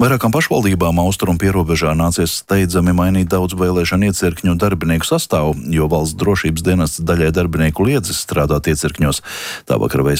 Vairākām pašvaldībām austrumu pierobežā nācies steidzami mainīt daudz vēlēšanu iecirkņu darbinieku sastāvu, jo valsts drošības dienests daļai darbinieku liedzis strādāt iecirkņos. Tā vakar vēstīja